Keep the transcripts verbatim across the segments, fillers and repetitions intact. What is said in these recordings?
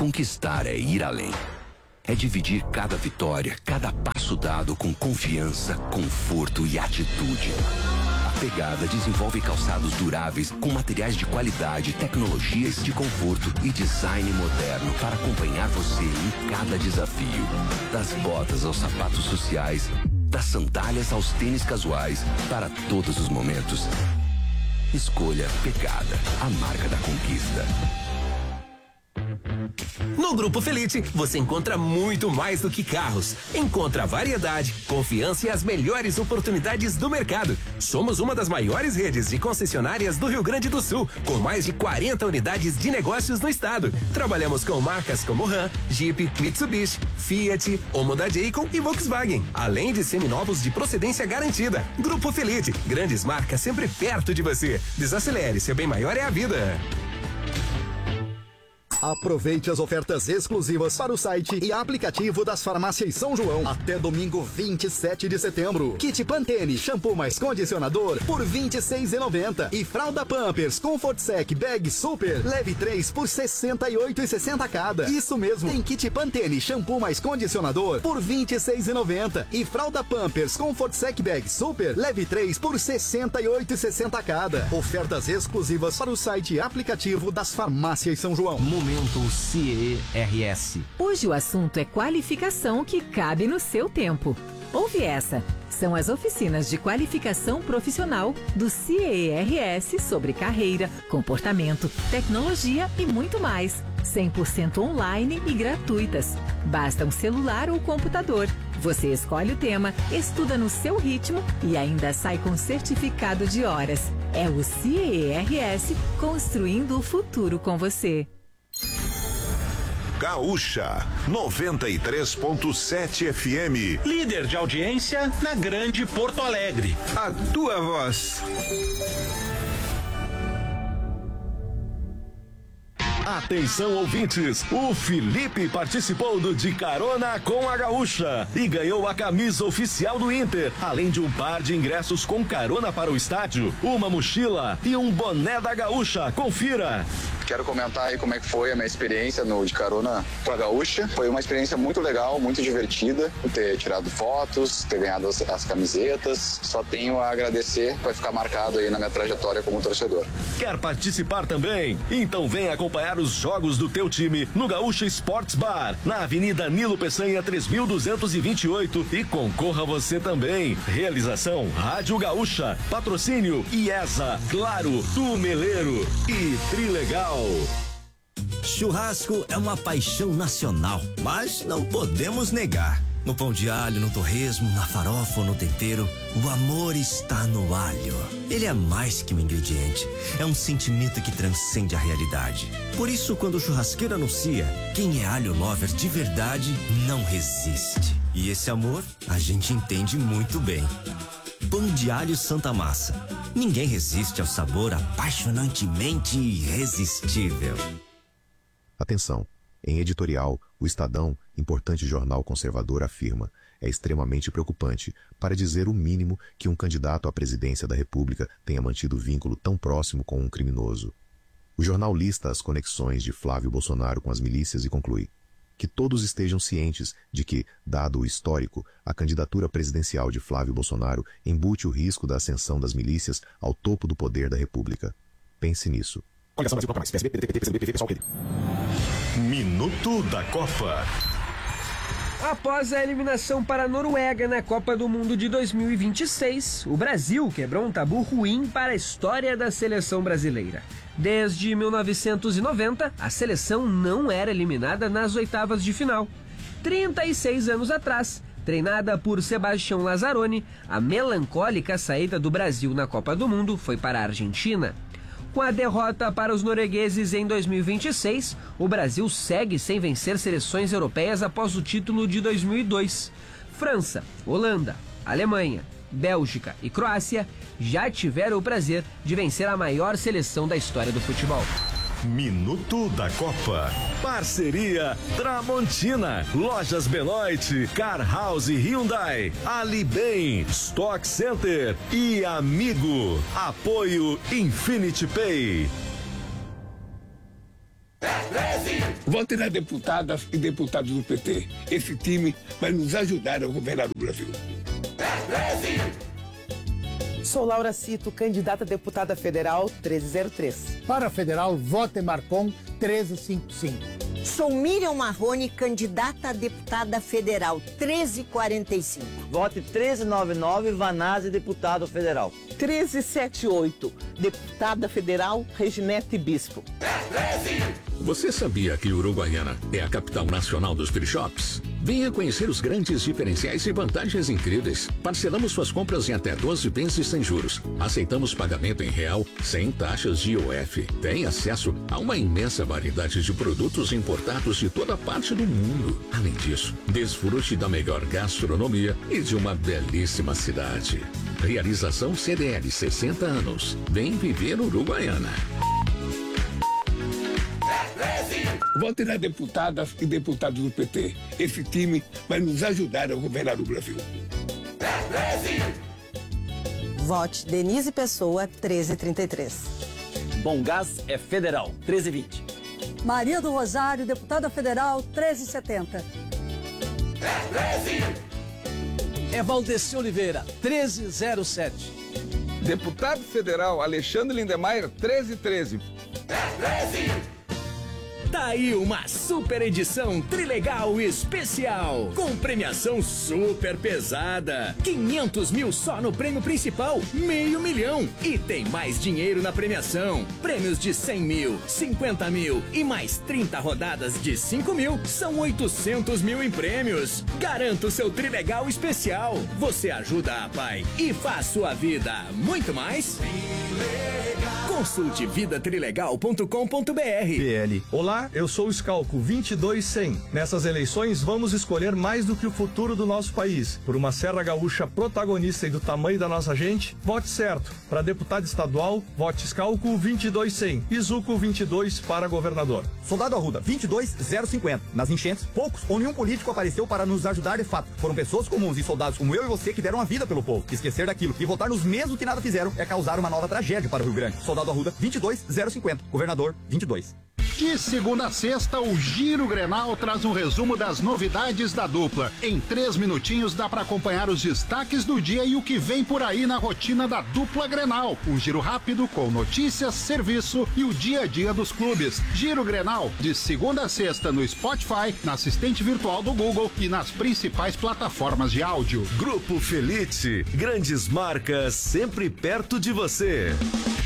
Conquistar é ir além. É dividir cada vitória, cada passo dado com confiança, conforto e atitude. A Pegada desenvolve calçados duráveis com materiais de qualidade, tecnologias de conforto e design moderno para acompanhar você em cada desafio. Das botas aos sapatos sociais, das sandálias aos tênis casuais, para todos os momentos. Escolha Pegada, a marca da conquista. No Grupo Felite, você encontra muito mais do que carros. Encontra variedade, confiança e as melhores oportunidades do mercado. Somos uma das maiores redes de concessionárias do Rio Grande do Sul, com mais de quarenta unidades de negócios no estado. Trabalhamos com marcas como Ram, Jeep, Mitsubishi, Fiat, Honda Jayco e Volkswagen, além de seminovos de procedência garantida. Grupo Felite, grandes marcas sempre perto de você. Desacelere, seu bem maior é a vida. Aproveite as ofertas exclusivas para o site e aplicativo das farmácias São João até domingo vinte e sete de setembro. Kit Pantene, shampoo mais condicionador por vinte e seis reais e noventa centavos e fralda Pampers Comfort Sec Bag Super leve três por sessenta e oito reais e sessenta centavos cada. Isso mesmo, tem kit Pantene shampoo mais condicionador por vinte e seis reais e noventa centavos e fralda Pampers Comfort Sec Bag Super leve três por sessenta e oito reais e sessenta centavos cada. Ofertas exclusivas para o site e aplicativo das farmácias São João. Momento C E R S. Hoje o assunto é qualificação que cabe no seu tempo. Ouve essa. São as oficinas de qualificação profissional do C E R S sobre carreira, comportamento, tecnologia e muito mais. cem por cento online e gratuitas. Basta um celular ou computador. Você escolhe o tema, estuda no seu ritmo e ainda sai com certificado de horas. É o C E R S construindo o futuro com você. Gaúcha noventa e três ponto sete F M. Líder de audiência na Grande Porto Alegre. A tua voz. Atenção, ouvintes, o Felipe participou do De Carona com a Gaúcha e ganhou a camisa oficial do Inter, além de um par de ingressos com carona para o estádio, uma mochila e um boné da Gaúcha. Confira. Quero comentar aí como é que foi a minha experiência no De Carona com a Gaúcha. Foi uma experiência muito legal, muito divertida, ter tirado fotos, ter ganhado as, as camisetas. Só tenho a agradecer, vai ficar marcado aí na minha trajetória como torcedor. Quer participar também? Então vem acompanhar os jogos do teu time no Gaúcha Sports Bar, na Avenida Nilo Peçanha três mil duzentos e vinte e oito, e concorra você também. Realização Rádio Gaúcha, patrocínio IESA, Claro, Tumeleiro e Trilegal. Churrasco é uma paixão nacional, mas não podemos negar. No pão de alho, no torresmo, na farofa ou no tempero, o amor está no alho. Ele é mais que um ingrediente, é um sentimento que transcende a realidade. Por isso, quando o churrasqueiro anuncia, quem é alho lover de verdade não resiste. E esse amor a gente entende muito bem. Pão de alho Santa Massa. Ninguém resiste ao sabor apaixonantemente irresistível. Atenção. Em editorial, o Estadão, importante jornal conservador, afirma: é extremamente preocupante, para dizer o mínimo, que um candidato à presidência da República tenha mantido vínculo tão próximo com um criminoso. O jornal lista as conexões de Flávio Bolsonaro com as milícias e conclui que todos estejam cientes de que, dado o histórico, a candidatura presidencial de Flávio Bolsonaro embute o risco da ascensão das milícias ao topo do poder da República. Pense nisso. Minuto da Copa. Após a eliminação para a Noruega na Copa do Mundo de dois mil e vinte e seis, o Brasil quebrou um tabu ruim para a história da seleção brasileira. Desde mil novecentos e noventa, a seleção não era eliminada nas oitavas de final. trinta e seis anos atrás, treinada por Sebastião Lazzaroni, a melancólica saída do Brasil na Copa do Mundo foi para a Argentina. Com a derrota para os noruegueses em dois mil e vinte e seis, o Brasil segue sem vencer seleções europeias após o título de dois mil e dois. França, Holanda, Alemanha, Bélgica e Croácia já tiveram o prazer de vencer a maior seleção da história do futebol. Minuto da Copa. Parceria Tramontina, Lojas Benoit, Car House Hyundai, Ali Bem, Stock Center e Amigo. Apoio Infinity Pay. É treze Vote nas deputadas e deputados do P T. Esse time vai nos ajudar a governar o Brasil. Sou Laura Cito, candidata a deputada federal treze zero três. Para a federal, vote Marcon treze cinquenta e cinco. Sou Miriam Marrone, candidata a deputada federal treze quarenta e cinco. Vote treze noventa e nove, Vanazzi, deputado federal. treze setenta e oito, deputada federal Reginete Bispo. Você sabia que Uruguaiana é a capital nacional dos free shops? Venha conhecer os grandes diferenciais e vantagens incríveis. Parcelamos suas compras em até doze vezes sem juros. Aceitamos pagamento em real, sem taxas de I O F. Tem acesso a uma imensa variedade de produtos importados de toda parte do mundo. Além disso, desfrute da melhor gastronomia e de uma belíssima cidade. Realização C D L sessenta anos. Vem viver Uruguaiana. Vote nas deputadas e deputados do P T. Esse time vai nos ajudar a governar o Brasil. Vote Denise Pessoa, treze trinta e três. Bom Gás é federal, treze vinte. Maria do Rosário, deputada federal, treze setenta. É Valdeci Oliveira, treze zero sete. Deputado federal Alexandre Lindemeyer, treze treze. Tá aí uma super edição Trilegal especial, com premiação super pesada. quinhentos mil só no prêmio principal, meio milhão. E tem mais dinheiro na premiação. Prêmios de cem mil, cinquenta mil e mais trinta rodadas de cinco mil, são oitocentos mil em prêmios. Garanta o seu Trilegal especial. Você ajuda a Pai e faz sua vida muito mais. Consulte vida trilegal ponto com ponto br. P L. Olá, eu sou o Scalco vinte e dois cem. Nessas eleições vamos escolher mais do que o futuro do nosso país. Por uma Serra Gaúcha protagonista e do tamanho da nossa gente, vote certo. Para deputado estadual, vote Scalco vinte e dois cem. E Zuco vinte e dois para governador. Soldado Arruda, vinte e dois zero cinquenta. Nas enchentes, poucos ou nenhum político apareceu para nos ajudar de fato. Foram pessoas comuns e soldados como eu e você que deram a vida pelo povo. Esquecer daquilo e votar nos mesmos que nada fizeram é causar uma nova tragédia para o Rio Grande. Soldado Arruda, vinte e dois zero cinquenta. Governador, vinte e dois. De segunda a sexta, o Giro Grenal traz um resumo das novidades da dupla. Em três minutinhos dá para acompanhar os destaques do dia e o que vem por aí na rotina da dupla Grenal. Um giro rápido com notícias, serviço e o dia a dia dos clubes. Giro Grenal, de segunda a sexta no Spotify, na assistente virtual do Google e nas principais plataformas de áudio. Grupo Felite, grandes marcas sempre perto de você.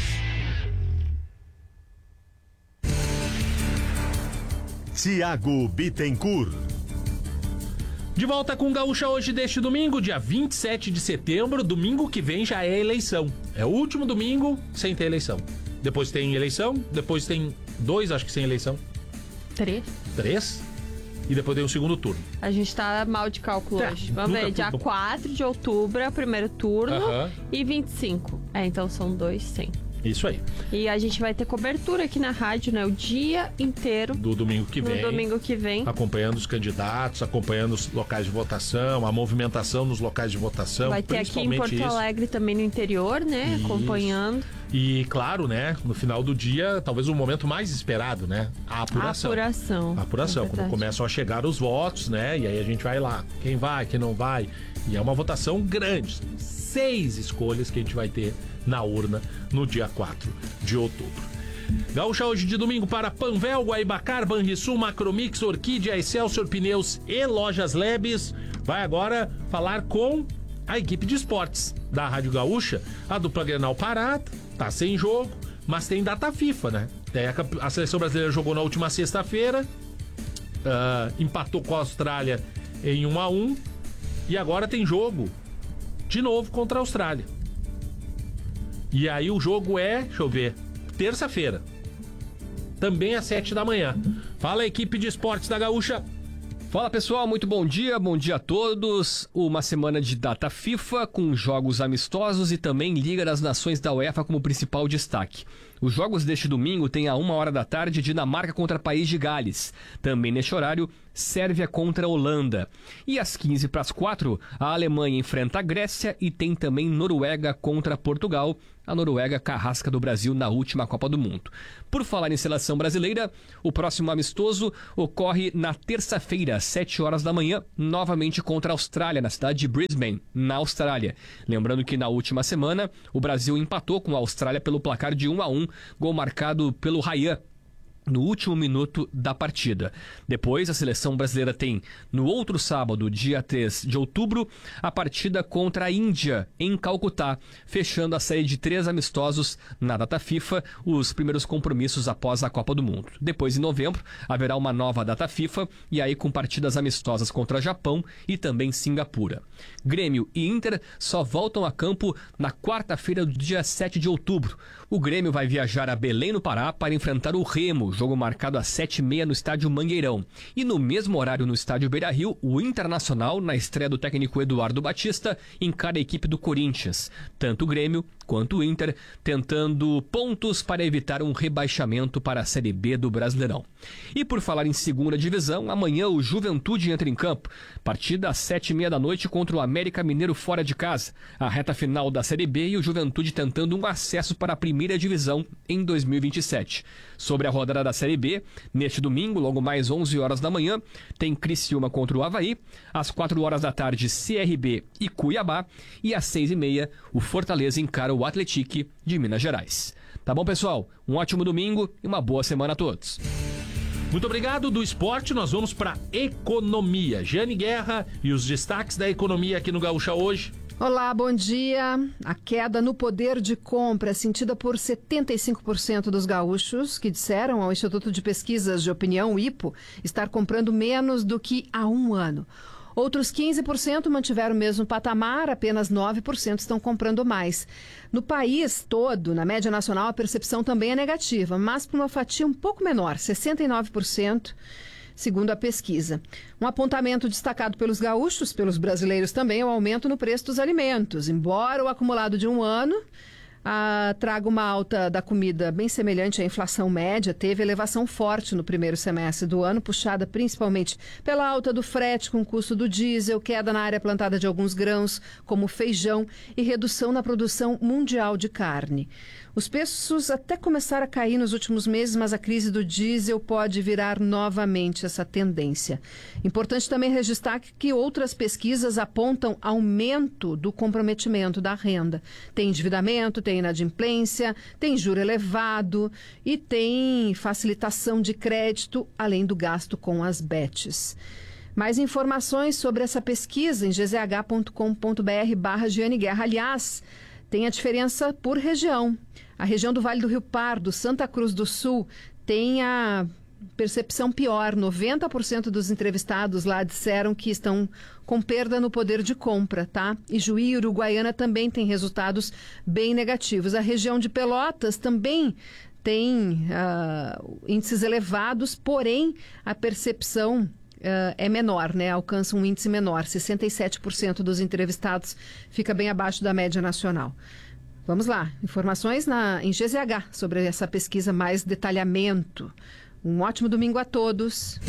Tiago Bittencourt. De volta com Gaúcha hoje deste domingo, dia vinte e sete de setembro. Domingo que vem já é eleição. É o último domingo sem ter eleição. Depois tem eleição, depois tem dois, acho que sem eleição. Três. Três? E depois tem o segundo turno. A gente tá mal de cálculo É, hoje. Vamos nunca ver, dia tudo. quatro de outubro é o primeiro turno. Aham. E vinte e cinco. É, então são dois sem. Isso aí. E a gente vai ter cobertura aqui na rádio, né? O dia inteiro. Do domingo que vem. No domingo que vem. Acompanhando os candidatos, acompanhando os locais de votação, a movimentação nos locais de votação. Vai ter aqui em principalmente Porto isso. Alegre também no interior, né? Isso. Acompanhando. E claro, né? No final do dia, talvez o momento mais esperado, né? A apuração. A apuração. A apuração, É quando verdade. começam a chegar os votos, né? E aí a gente vai lá. Quem vai, quem não vai. E é uma votação grande. Seis escolhas que a gente vai ter na urna no dia quatro de outubro. Gaúcha hoje de domingo para Panvel, Guaibacar, Banrisul, Macromix, Orquídea, Excelsior Pneus e Lojas Lebes. Vai agora falar com a equipe de esportes da Rádio Gaúcha. A dupla Grenal parada, tá sem jogo, mas tem data FIFA, né? É, a, a seleção brasileira jogou na última sexta-feira, uh, empatou com a Austrália em um a um e agora tem jogo de novo contra a Austrália. E aí o jogo é, deixa eu ver, terça-feira. Também às sete da manhã. Fala, equipe de esportes da Gaúcha. Fala pessoal, muito bom dia, bom dia a todos. Uma semana de data FIFA com jogos amistosos e também Liga das Nações da UEFA como principal destaque. Os jogos deste domingo têm a uma hora da tarde Dinamarca contra País de Gales. Também neste horário, Sérvia contra a Holanda. E às quinze para as quatro, a Alemanha enfrenta a Grécia e tem também Noruega contra Portugal. A Noruega carrasca do Brasil na última Copa do Mundo. Por falar em seleção brasileira, o próximo amistoso ocorre na terça-feira, às sete horas da manhã, novamente contra a Austrália, na cidade de Brisbane, na Austrália. Lembrando que na última semana, o Brasil empatou com a Austrália pelo placar de um a um, gol marcado pelo Ryan no último minuto da partida. Depois, a seleção brasileira tem, no outro sábado, dia três de outubro, a partida contra a Índia, em Calcutá, fechando a série de três amistosos na data FIFA, os primeiros compromissos após a Copa do Mundo. Depois, em novembro, haverá uma nova data FIFA, e aí com partidas amistosas contra Japão e também Singapura. Grêmio e Inter só voltam a campo na quarta-feira do dia sete de outubro. O Grêmio vai viajar a Belém, no Pará, para enfrentar o Remo, jogo marcado às sete e meia no estádio Mangueirão. E no mesmo horário no estádio Beira-Rio, o Internacional, na estreia do técnico Eduardo Batista, encara a equipe do Corinthians. Tanto o Grêmio quanto o Inter tentando pontos para evitar um rebaixamento para a Série B do Brasileirão. E por falar em segunda divisão, amanhã o Juventude entra em campo. Partida às sete e meia da noite contra o América Mineiro fora de casa. A reta final da Série B e o Juventude tentando um acesso para a primeira divisão em dois mil e vinte e sete. Sobre a rodada da Série B, neste domingo, logo mais onze horas da manhã, tem Criciúma contra o Avaí. Às quatro horas da tarde, C R B e Cuiabá. E às seis e meia, o Fortaleza encara o Atlético de Minas Gerais. Tá bom, pessoal? Um ótimo domingo e uma boa semana a todos. Muito obrigado. Do esporte, nós vamos para economia. Jane Guerra e os destaques da economia aqui no Gaúcha hoje. Olá, bom dia. A queda no poder de compra é sentida por setenta e cinco por cento dos gaúchos, que disseram ao Instituto de Pesquisas de Opinião, o I P O, estar comprando menos do que há um ano. Outros quinze por cento mantiveram o mesmo patamar, apenas nove por cento estão comprando mais. No país todo, na média nacional, a percepção também é negativa, mas por uma fatia um pouco menor, sessenta e nove por cento, segundo a pesquisa. Um apontamento destacado pelos gaúchos, pelos brasileiros também, é o aumento no preço dos alimentos. Embora o acumulado de um ano ah, traga uma alta da comida bem semelhante à inflação média, teve elevação forte no primeiro semestre do ano, puxada principalmente pela alta do frete com o custo do diesel, queda na área plantada de alguns grãos, como feijão, e redução na produção mundial de carne. Os preços até começaram a cair nos últimos meses, mas a crise do diesel pode virar novamente essa tendência. Importante também registrar que outras pesquisas apontam aumento do comprometimento da renda. Tem endividamento, tem inadimplência, tem juro elevado e tem facilitação de crédito, além do gasto com as betes. Mais informações sobre essa pesquisa em g z h ponto com ponto b r barra Giane Guerra. Aliás, tem a diferença por região. A região do Vale do Rio Pardo, Santa Cruz do Sul, tem a percepção pior. noventa por cento dos entrevistados lá disseram que estão com perda no poder de compra, tá? E Juí e Uruguaiana também têm resultados bem negativos. A região de Pelotas também tem uh, índices elevados, porém a percepção Uh, é menor, né? Alcança um índice menor. sessenta e sete por cento dos entrevistados fica bem abaixo da média nacional. Vamos lá, informações na, em G Z H sobre essa pesquisa, mais detalhamento. Um ótimo domingo a todos.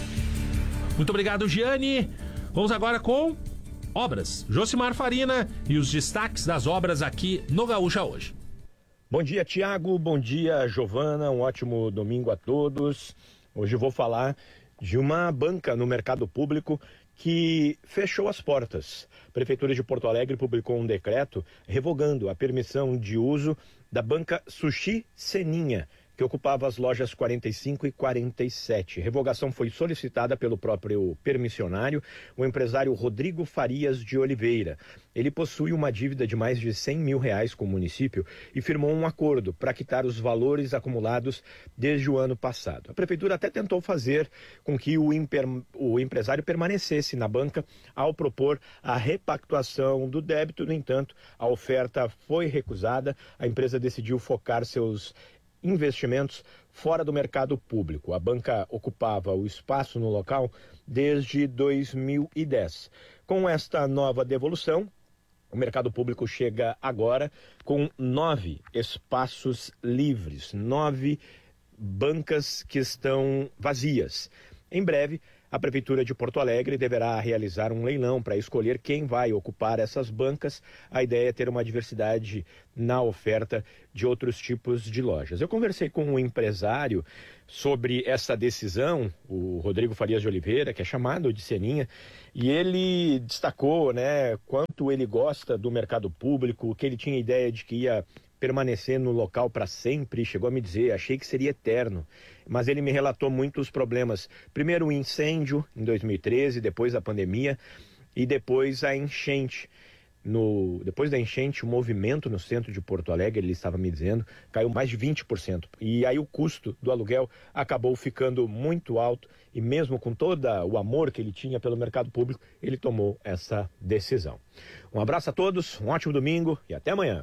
Muito obrigado, Giane. Vamos agora com obras. Josimar Farina e os destaques das obras aqui no Gaúcha hoje. Bom dia, Tiago. Bom dia, Giovana. Um ótimo domingo a todos. Hoje eu vou falar de uma banca no mercado público que fechou as portas. A Prefeitura de Porto Alegre publicou um decreto revogando a permissão de uso da banca Sushi Seninha, que ocupava as lojas quarenta e cinco e quarenta e sete. A revogação foi solicitada pelo próprio permissionário, o empresário Rodrigo Farias de Oliveira. Ele possui uma dívida de mais de cem mil reais com o município e firmou um acordo para quitar os valores acumulados desde o ano passado. A prefeitura até tentou fazer com que o, imper... o empresário permanecesse na banca ao propor a repactuação do débito. No entanto, a oferta foi recusada. A empresa decidiu focar seus investimentos fora do mercado público. A banca ocupava o espaço no local desde dois mil e dez. Com esta nova devolução, O mercado público chega agora com nove espaços livres, nove bancas que estão vazias. Em breve, a Prefeitura de Porto Alegre deverá realizar um leilão para escolher quem vai ocupar essas bancas. A ideia é ter uma diversidade na oferta de outros tipos de lojas. Eu conversei com um empresário sobre essa decisão, o Rodrigo Farias de Oliveira, que é chamado de Seninha, e ele destacou, né, quanto ele gosta do mercado público, que ele tinha ideia de que ia permanecer no local para sempre, chegou a me dizer, achei que seria eterno, mas ele me relatou muitos problemas. Primeiro o incêndio em dois mil e treze, depois a pandemia e depois a enchente. No, depois da enchente, o movimento no centro de Porto Alegre, ele estava me dizendo, caiu mais de vinte por cento. E aí o custo do aluguel acabou ficando muito alto e mesmo com todo o amor que ele tinha pelo mercado público, ele tomou essa decisão. Um abraço a todos, um ótimo domingo e até amanhã.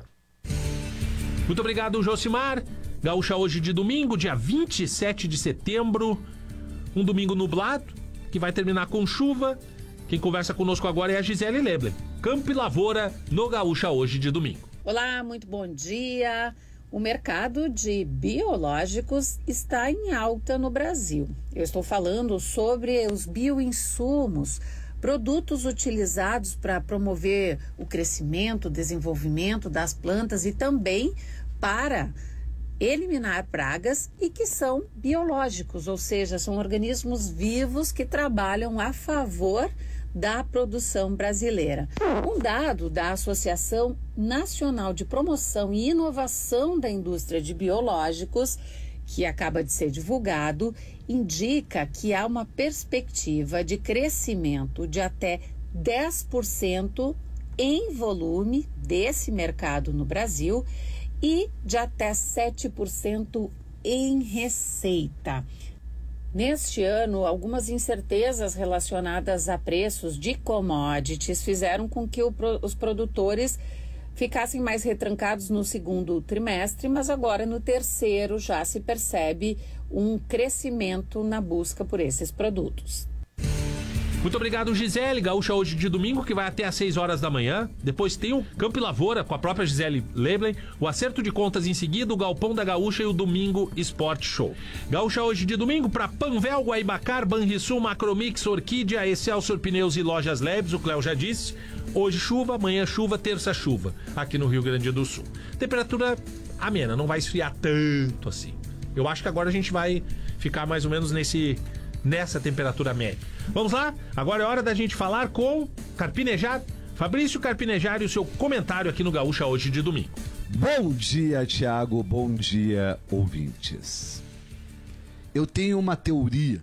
Muito obrigado, Josimar. Gaúcha hoje de domingo, dia vinte e sete de setembro. Um domingo nublado, que vai terminar com chuva. Quem conversa conosco agora é a Gisele Lebler. Campo e Lavoura, no Gaúcha hoje de domingo. Olá, muito bom dia. O mercado de biológicos está em alta no Brasil. Eu estou falando sobre os bioinsumos, produtos utilizados para promover o crescimento, o desenvolvimento das plantas e também para eliminar pragas e que são biológicos, ou seja, são organismos vivos que trabalham a favor da produção brasileira. Um dado da Associação Nacional de Promoção e Inovação da Indústria de Biológicos, que acaba de ser divulgado, indica que há uma perspectiva de crescimento de até dez por cento em volume desse mercado no Brasil e de até sete por cento em receita. Neste ano, algumas incertezas relacionadas a preços de commodities fizeram com que o, os produtores ficassem mais retrancados no segundo trimestre, mas agora no terceiro já se percebe um crescimento na busca por esses produtos. Muito obrigado, Gisele. Gaúcha hoje de domingo, que vai até às seis horas da manhã. Depois tem o Campo e Lavoura, com a própria Gisele Leblen. O Acerto de Contas em seguida, o Galpão da Gaúcha e o Domingo Esporte Show. Gaúcha hoje de domingo para Panvel, Guaibacar, Banrisul, Macromix, Orquídea, Excelsior Pneus e Lojas Lebes, o Cléo já disse. Hoje chuva, amanhã chuva, terça chuva, aqui no Rio Grande do Sul. Temperatura amena, não vai esfriar tanto assim. Eu acho que agora a gente vai ficar mais ou menos nesse... nessa temperatura média. Vamos lá? Agora é hora da gente falar com Carpinejar, Fabrício Carpinejar e o seu comentário aqui no Gaúcha hoje de domingo. Bom dia, Thiago. Bom dia, ouvintes. Eu tenho uma teoria.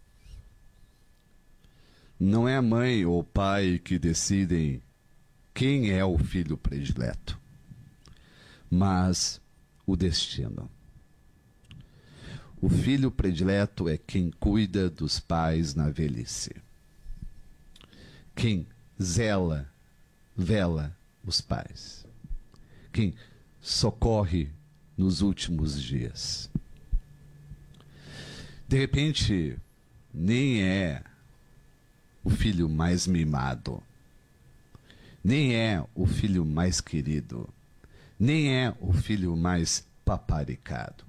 Não é a mãe ou o pai que decidem quem é o filho predileto, mas o destino. O filho predileto é quem cuida dos pais na velhice. Quem zela, vela os pais. Quem socorre nos últimos dias. De repente, nem é o filho mais mimado. Nem é o filho mais querido. Nem é o filho mais paparicado.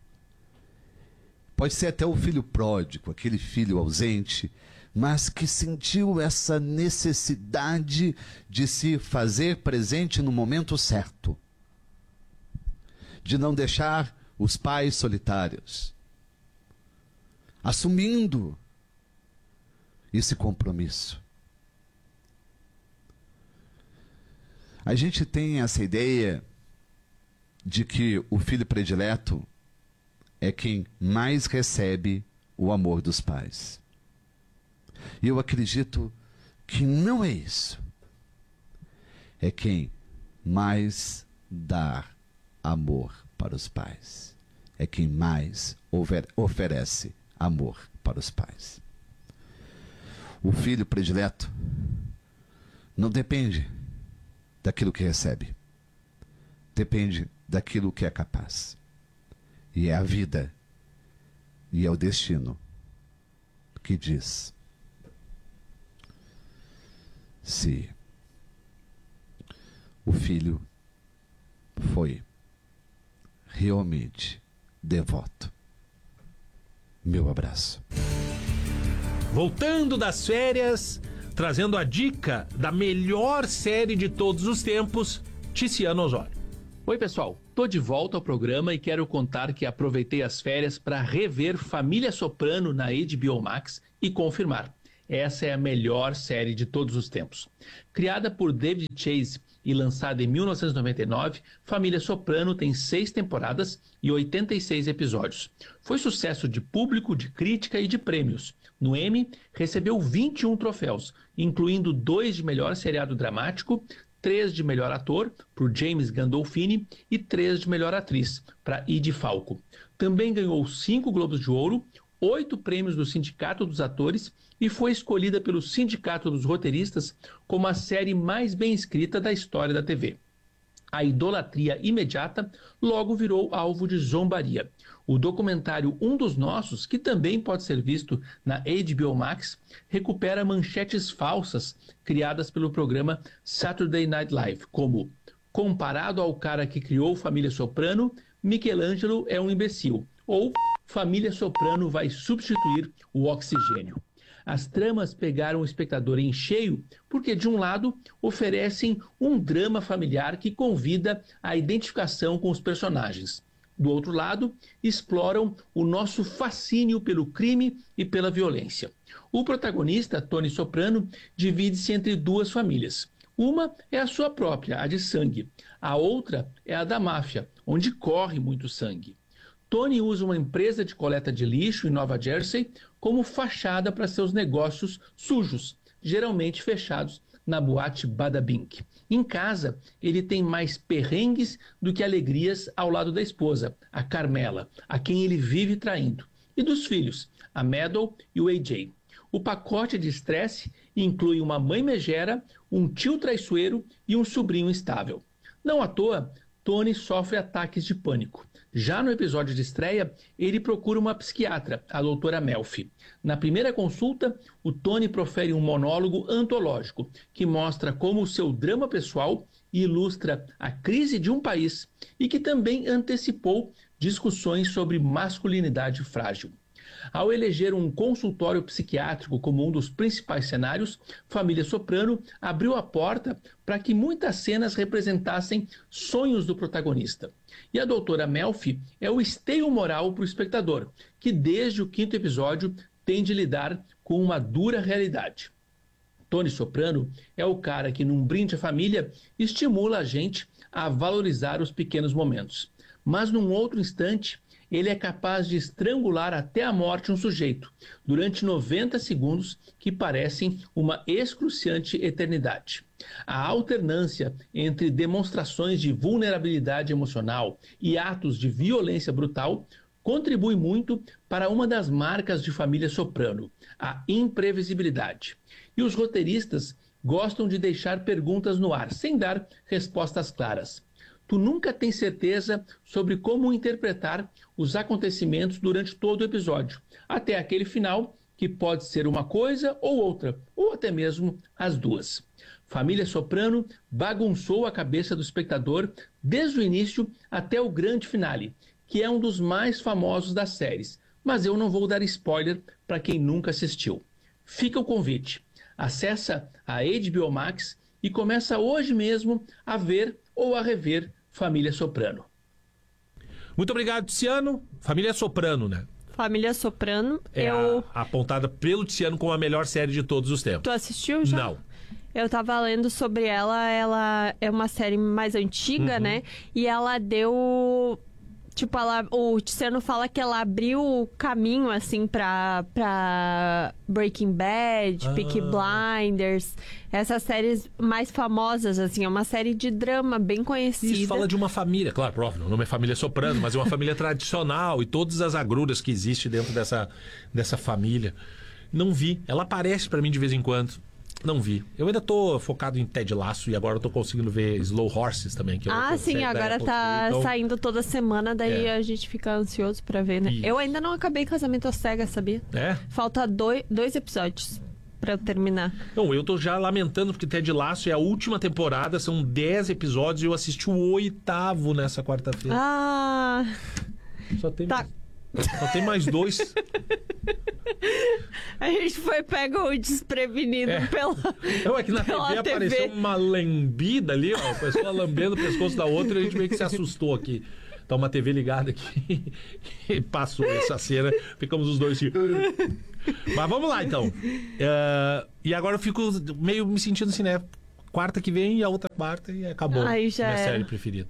Pode ser até o filho pródigo, aquele filho ausente, mas que sentiu essa necessidade de se fazer presente no momento certo. De não deixar os pais solitários. Assumindo esse compromisso. A gente tem essa ideia de que o filho predileto é quem mais recebe o amor dos pais. E eu acredito que não é isso. É quem mais dá amor para os pais. É quem mais oferece amor para os pais. O filho predileto não depende daquilo que recebe. Depende daquilo que é capaz. E é a vida, e é o destino que diz se o filho foi realmente devoto. Meu abraço. Voltando das férias, trazendo a dica da melhor série de todos os tempos, Tiziano Osório. Oi, pessoal. Tô de volta ao programa e quero contar que aproveitei as férias para rever Família Soprano na H B O Max e confirmar. Essa é a melhor série de todos os tempos. Criada por David Chase e lançada em mil novecentos e noventa e nove, Família Soprano tem seis temporadas e oitenta e seis episódios. Foi sucesso de público, de crítica e de prêmios. No Emmy, recebeu vinte e um troféus, incluindo dois de melhor seriado dramático, três de melhor ator, por James Gandolfini, e três de melhor atriz, para Edie Falco. Também ganhou cinco Globos de Ouro, oito prêmios do Sindicato dos Atores e foi escolhida pelo Sindicato dos Roteiristas como a série mais bem escrita da história da T V. A idolatria imediata logo virou alvo de zombaria. O documentário Um dos Nossos, que também pode ser visto na H B O Max, recupera manchetes falsas criadas pelo programa Saturday Night Live, como: comparado ao cara que criou Família Soprano, Michelangelo é um imbecil, ou Família Soprano vai substituir o oxigênio. As tramas pegaram o espectador em cheio porque, de um lado, oferecem um drama familiar que convida à identificação com os personagens. Do outro lado, exploram o nosso fascínio pelo crime e pela violência. O protagonista, Tony Soprano, divide-se entre duas famílias. Uma é a sua própria, a de sangue. A outra é a da máfia, onde corre muito sangue. Tony usa uma empresa de coleta de lixo em Nova Jersey como fachada para seus negócios sujos, geralmente fechados na boate Bada Bink. Em casa, ele tem mais perrengues do que alegrias ao lado da esposa, a Carmela, a quem ele vive traindo, e dos filhos, a Meadow e o A J. O pacote de estresse inclui uma mãe megera, um tio traiçoeiro e um sobrinho instável. Não à toa, Tony sofre ataques de pânico. Já no episódio de estreia, ele procura uma psiquiatra, a doutora Melfi. Na primeira consulta, o Tony profere um monólogo antológico que mostra como o seu drama pessoal ilustra a crise de um país e que também antecipou discussões sobre masculinidade frágil. Ao eleger um consultório psiquiátrico como um dos principais cenários, Família Soprano abriu a porta para que muitas cenas representassem sonhos do protagonista. E a doutora Melfi é o esteio moral para o espectador, que desde o quinto episódio tem de lidar com uma dura realidade. Tony Soprano é o cara que, num brinde à família, estimula a gente a valorizar os pequenos momentos. Mas, num outro instante, ele é capaz de estrangular até a morte um sujeito, durante noventa segundos que parecem uma excruciante eternidade. A alternância entre demonstrações de vulnerabilidade emocional e atos de violência brutal contribui muito para uma das marcas de Família Soprano, a imprevisibilidade. E os roteiristas gostam de deixar perguntas no ar, sem dar respostas claras. Tu nunca tens certeza sobre como interpretar os acontecimentos durante todo o episódio, até aquele final, que pode ser uma coisa ou outra, ou até mesmo as duas. Família Soprano bagunçou a cabeça do espectador desde o início até o grande finale, que é um dos mais famosos das séries, mas eu não vou dar spoiler para quem nunca assistiu. Fica o convite. Acessa a H B O Max e começa hoje mesmo a ver ou a rever Família Soprano. Muito obrigado, Tiziano. Família Soprano, né? Família Soprano. É eu... a, apontada pelo Tiziano como a melhor série de todos os tempos. Tu assistiu já? Não. Eu tava lendo sobre ela, ela é uma série mais antiga, uhum. né? E ela deu... Tipo, ela, o Tiziano fala que ela abriu o caminho, assim, pra, pra Breaking Bad, ah. Peaky Blinders, essas séries mais famosas, assim. É uma série de drama bem conhecida. Isso fala de uma família, claro, próprio, o nome é Família Soprano, mas é uma família tradicional e todas as agruras que existem dentro dessa, dessa família. Não vi. Ela aparece pra mim de vez em quando. Não vi. Eu ainda tô focado em Ted Lasso e agora eu tô conseguindo ver Slow Horses também. Que ah, eu, sim, agora tá então... saindo toda semana, daí é. a gente fica ansioso pra ver, né? Isso. Eu ainda não acabei Casamento às Cegas, sabia? É? Falta dois, dois episódios. pra eu terminar. Não, eu tô já lamentando, porque Ted Lasso é a última temporada, são dez episódios e eu assisti o oitavo nessa quarta-feira. Ah... Só tem, tá. mais, só tem mais dois. A gente foi pego desprevenido É. pela Não, é que na T V pela apareceu T V. uma lambida ali, ó, a pessoa lambendo o pescoço da outra e a gente meio que se assustou aqui. Tá uma T V ligada aqui e passou essa cena, ficamos os dois assim. Mas vamos lá, então. Uh, e agora eu fico meio me sentindo assim, né? Quarta que vem e a outra quarta e acabou. Aí já minha era. série preferida.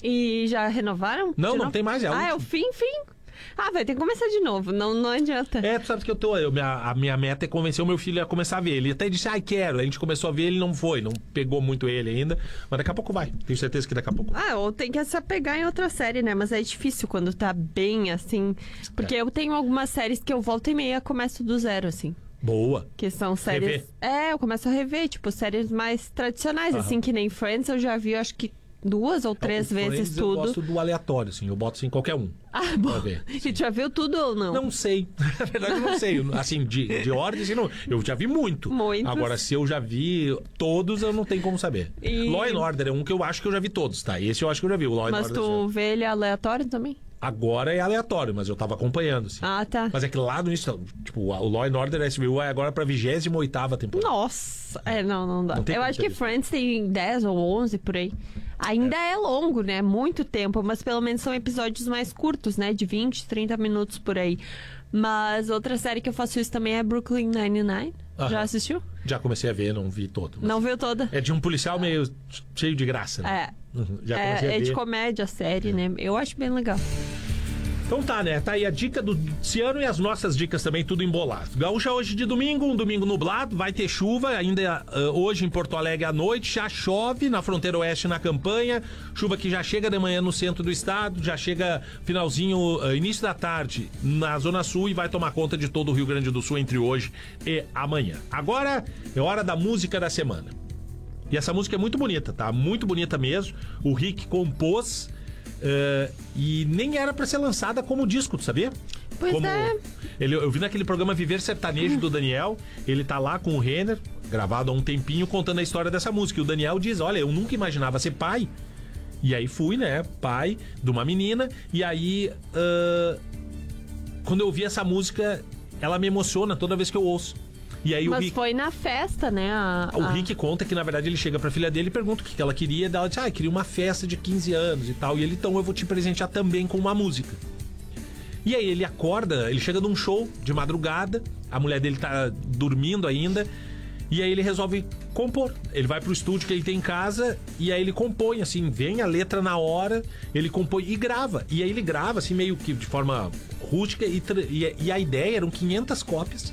E já renovaram? Não, De não novo? tem mais, é a Ah, é o última. fim, fim? Ah, vai ter que começar de novo, não, não adianta. É, tu sabe que eu tô. Eu, minha, a minha meta é convencer o meu filho a começar a ver. Ele até disse, ai, quero. A gente começou a ver, ele não foi, não pegou muito ele ainda. Mas daqui a pouco vai. Tenho certeza que daqui a pouco. Ah, ou tem que se apegar em outra série, né? Mas é difícil quando tá bem assim. Porque É. eu tenho algumas séries que eu volto e meia começo do zero, assim. Boa. Que são séries. Rever. É, eu começo a rever, tipo, séries mais tradicionais, Aham. assim, que nem Friends, eu já vi, acho que duas ou três O vezes Friends tudo. Eu gosto do aleatório, assim. Eu boto assim qualquer um. Ah, bom. Pra ver. E tu já viu tudo ou não? Não sei. Na verdade, eu não sei. Assim, de, de ordem, assim, não. Eu já vi muito. Muitos. Agora, se eu já vi todos, eu não tenho como saber. E- Law and Order é um que eu acho que eu já vi todos, tá? Esse eu acho que eu já vi. O Law and Mas Order. tu vê ele aleatório também? Agora é aleatório, mas eu tava acompanhando, assim. Ah, tá. Mas é que lá no início, tipo, o Law and Order S V U é agora pra vigésima oitava temporada. Nossa! É, não, não dá. Não tem eu como acho ter que isso. Friends tem dez ou onze por aí. Ainda é. longo, né? Muito tempo, mas pelo menos são episódios mais curtos, né? De vinte, trinta minutos por aí. Mas outra série que eu faço isso também é Brooklyn Nine-Nine. Aham. Já assistiu? Já comecei a ver, não vi todo. mas- Não viu toda? É de um policial meio cheio de graça, né? É. Uhum, Já comecei É, a é ver. de comédia a série, né? Eu acho bem legal. Então tá, né? Tá aí a dica do Ciano e as nossas dicas também, tudo embolado. Gaúcha hoje de domingo, um domingo nublado, vai ter chuva, ainda uh, hoje em Porto Alegre à noite, já chove na fronteira oeste na campanha, chuva que já chega de manhã no centro do estado, já chega finalzinho, uh, início da tarde na Zona Sul e vai tomar conta de todo o Rio Grande do Sul entre hoje e amanhã. Agora é hora da música da semana. E essa música é muito bonita, tá? Muito bonita mesmo. O Rick compôs. Uh, e nem era pra ser lançada como disco, tu sabia? Pois como é. ele, eu vi naquele programa Viver Sertanejo do Daniel. Ele tá lá com o Renner, gravado há um tempinho, contando a história dessa música. E o Daniel diz: olha, eu nunca imaginava ser pai. E aí fui, né? Pai de uma menina. E aí, uh, quando eu ouvi essa música, ela me emociona toda vez que eu ouço. E aí o Mas Rick... foi na festa, né? A, O a- Rick conta que, na verdade, ele chega pra filha dele e pergunta o que que ela queria. E ela diz, ah, eu queria uma festa de quinze anos e tal. E ele, então, eu vou te presentear também com uma música. E aí ele acorda, ele chega num show de madrugada, a mulher dele tá dormindo ainda, e aí ele resolve compor. Ele vai pro estúdio que ele tem em casa, e aí ele compõe, assim, vem a letra na hora, ele compõe e grava. E aí ele grava, assim, meio que de forma rústica, e, tra- e, e a ideia eram quinhentas cópias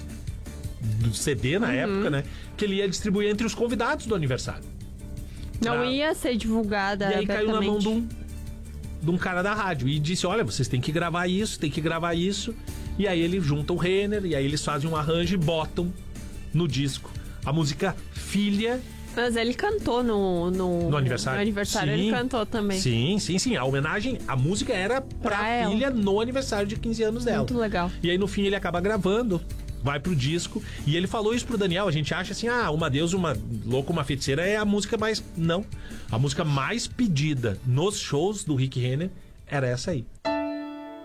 do C D na Uhum. época, né? Que ele ia distribuir entre os convidados do aniversário. Não Pra- ia ser divulgada E aí caiu na mão abertamente. de um, de um cara da rádio e disse, olha, vocês têm que gravar isso, tem que gravar isso. E aí ele junta o Renner, e aí eles fazem um arranjo e botam no disco a música Filha. Mas ele cantou no, no, No aniversário? No aniversário Sim. ele cantou também. Sim, sim, sim. A homenagem, a música era pra, Pra ela. filha no aniversário de quinze anos dela. Muito legal. E aí no fim ele acaba gravando, vai pro disco, e ele falou isso pro Daniel. A gente acha assim, ah, uma deusa, uma louca, uma feiticeira é a música mais... Não. A música mais pedida nos shows do Rick Renner era essa aí.